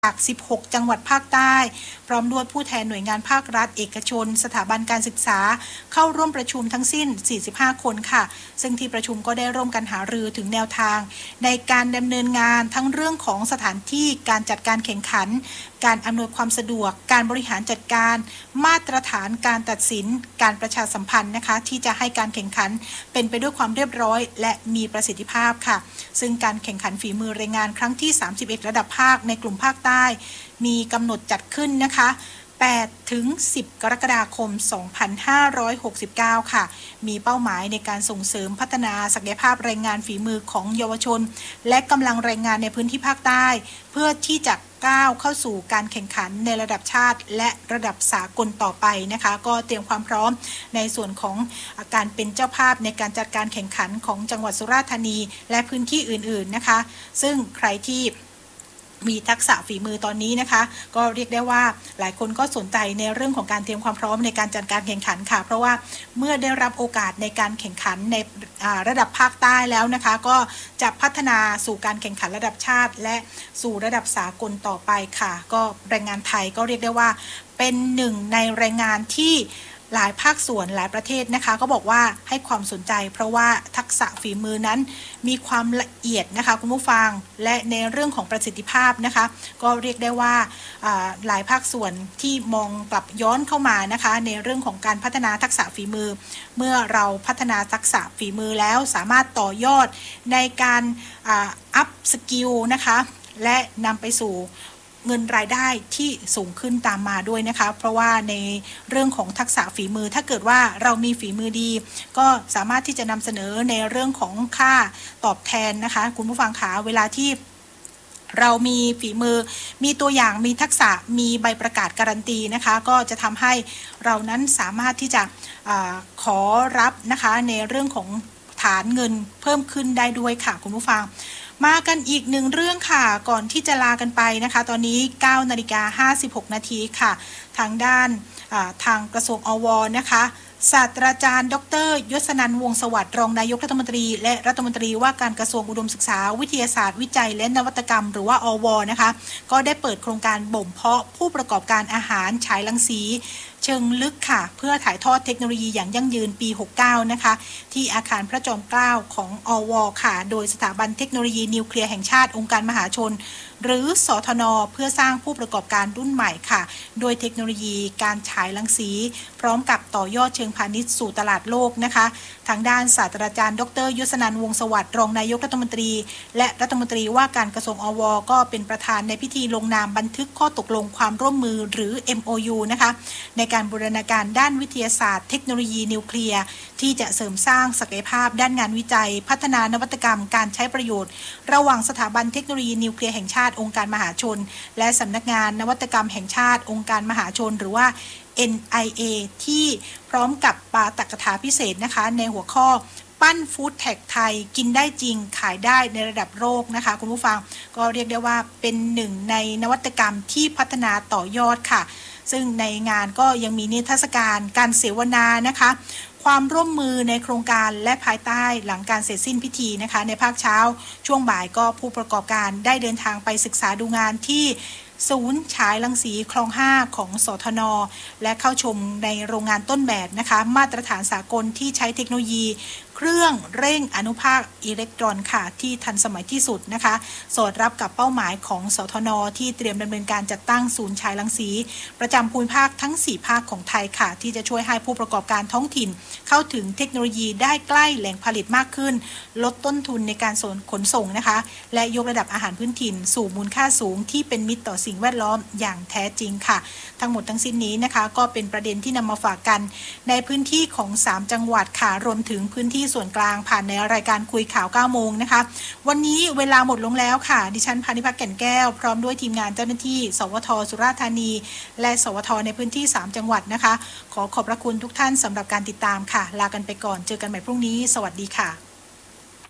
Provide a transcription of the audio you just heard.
จาก 16 จังหวัดภาคใต้ พร้อมด้วยผู้แทนหน่วยงานภาครัฐเอกชนสถาบันการศึกษาเข้าร่วมประชุมทั้งสิ้น 45 คนค่ะซึ่งที่ประชุมก็ได้ร่วมกันหารือถึงแนวทางในการดำเนินงานทั้งเรื่องของสถานที่การจัดการแข่งขันการอำนวยความสะดวกการบริหารจัดการมาตรฐานการตัดสินการประชาสัมพันธ์นะคะที่จะให้การแข่งขันเป็นไปด้วยความเรียบร้อยและมีประสิทธิภาพค่ะซึ่งการแข่งขันฝีมือแรงงานครั้งที่ 31 ระดับภาคในกลุ่มภาคใต้มีกำหนดจัดขึ้นนะคะ8 ถึง 10 กรกฎาคม 2569 ค่ะมีเป้าหมายในการส่งเสริมพัฒนาศักยภาพแรงงานฝีมือของเยาวชนและกำลังแรงงานในพื้นที่ภาคใต้เพื่อที่จะก้าวเข้าสู่การแข่งขันในระดับชาติและระดับสากลต่อไปนะคะก็เตรียมความพร้อมในส่วนของการเป็นเจ้าภาพในการจัดการแข่งขันของจังหวัดสุราษฎร์ธานีและพื้นที่อื่นๆนะคะซึ่งใครที่มีทักษะฝีมือตอนนี้นะคะก็เรียกได้ว่าหลายคนก็สนใจในเรื่องของการเตรียมความพร้อมในการจัดการแข่งขันค่ะเพราะว่าเมื่อได้รับโอกาสในการแข่งขันในระดับภาคใต้แล้วนะคะก็จะพัฒนาสู่การแข่งขันระดับชาติและสู่ระดับสากลต่อไปค่ะก็แรงงานไทยก็เรียกได้ว่าเป็นหนึ่งในแรงงานที่หลายภาคส่วนหลายประเทศนะคะก็บอกว่าให้ความสนใจเพราะว่าทักษะฝีมือนั้นมีความละเอียดนะคะคุณผู้ฟังและในเรื่องของประสิทธิภาพนะคะก็เรียกได้ว่าหลายภาคส่วนที่มองกลับย้อนเข้ามานะคะในเรื่องของการพัฒนาทักษะฝีมือเมื่อเราพัฒนาทักษะฝีมือแล้วสามารถต่อยอดในการอัพสกิลนะคะและนำไปสู่เงินรายได้ที่สูงขึ้นตามมาด้วยนะคะเพราะว่าในเรื่องของทักษะฝีมือถ้าเกิดว่าเรามีฝีมือดีก็สามารถที่จะนำเสนอในเรื่องของค่าตอบแทนนะคะคุณผู้ฟังคะเวลาที่เรามีฝีมือมีตัวอย่างมีทักษะมีใบประกาศการันตีนะคะก็จะทำให้เรานั้นสามารถที่จะขอรับนะคะในเรื่องของฐานเงินเพิ่มขึ้นได้ด้วยค่ะคุณผู้ฟังมากันอีกหนึ่งเรื่องค่ะก่อนที่จะลากันไปนะคะตอนนี้ 9:56 นาทีค่ะทางด้านทางกระทรวงอว.นะคะศาสตราจารย์ดร.ยศนันท์วงศ์สวัสดิ์รองนายกรัฐมนตรีและรัฐมนตรีว่าการกระทรวงอุดมศึกษาวิทยาศาสตร์วิจัยและนวัตกรรมหรือว่าอว.นะคะก็ได้เปิดโครงการบ่มเพาะผู้ประกอบการอาหารฉายรังสีเชิงลึกค่ะเพื่อถ่ายทอดเทคโนโลยีอย่างยั่งยืนปี 69 นะคะที่อาคารพระจอมเกล้าของอว.ค่ะโดยสถาบันเทคโนโลยีนิวเคลียร์แห่งชาติองค์การมหาชนหรือสทน.เพื่อสร้างผู้ประกอบการรุ่นใหม่ค่ะโดยเทคโนโลยีการฉายรังสีพร้อมกับต่อยอดเชิงพาณิชย์สู่ตลาดโลกนะคะทางด้านศาสตราจารย์ดร.ยศนันท์วงศ์สวัสดิ์รองนายกรัฐมนตรีและรัฐมนตรีว่าการกระทรวงอว.ก็เป็นประธานในพิธีลงนามบันทึกข้อตกลงความร่วมมือหรือ MOU นะคะในการบูรณาการด้านวิทยาศาสตร์เทคโนโลยีนิวเคลียร์ที่จะเสริมสร้างศักยภาพด้านงานวิจัยพัฒนานวัตกรรมการใช้ประโยชน์ระหว่างสถาบันเทคโนโลยีนิวเคลียร์แห่งชาติองค์การมหาชนและสำนักงานนวัตกรรมแห่งชาติองค์การมหาชนหรือว่า NIA ที่พร้อมกับปาฐกถาพิเศษนะคะในหัวข้อปั้นฟู้ดแท็กไทยกินได้จริงขายได้ในระดับโลกนะคะคุณผู้ฟังก็เรียกได้ว่าเป็นหนึ่งในนวัตกรรมที่พัฒนาต่อยอดค่ะซึ่งในงานก็ยังมีนิทรรศการการเสวนานะคะความร่วมมือในโครงการและภายใต้หลังการเสร็จสิ้นพิธีนะคะในภาคเช้าช่วงบ่ายก็ผู้ประกอบการได้เดินทางไปศึกษาดูงานที่ศูนย์ฉายรังสีคลอง 5 ของสทน.และเข้าชมในโรงงานต้นแบบนะคะมาตรฐานสากลที่ใช้เทคโนโลยีเครื่องเร่งอนุภาคอิเล็กตรอนค่ะที่ทันสมัยที่สุดนะคะสอดรับกับเป้าหมายของสทน.ที่เตรียมดำเนินการจัดตั้งศูนย์ฉายรังสีประจำภูมิภาคทั้ง4ภาคของไทยค่ะที่จะช่วยให้ผู้ประกอบการท้องถิ่นเข้าถึงเทคโนโลยีได้ใกล้แหล่งผลิตมากขึ้นลดต้นทุนในการขนส่งนะคะและยกระดับอาหารพื้นถิ่นสู่มูลค่าสูงที่เป็นมิตรต่อสิ่งแวดล้อมอย่างแท้จริงค่ะทั้งหมดทั้งสิ้นนี้นะคะก็เป็นประเด็นที่นำมาฝากกันในพื้นที่ของ3จังหวัดค่ะรวมถึงพื้นที่ส่วนกลางผ่านในรายการคุยข่าว 9 โมงนะคะวันนี้เวลาหมดลงแล้วค่ะดิฉันพานิพักแก่นแก้วพร้อมด้วยทีมงานเจ้าหน้าที่สวท.สุราษฎร์ธานีและสวท.ในพื้นที่3จังหวัดนะคะขอบพระคุณทุกท่านสำหรับการติดตามค่ะลากันไปก่อนเจอกันใหม่พรุ่งนี้สวัสดีค่ะ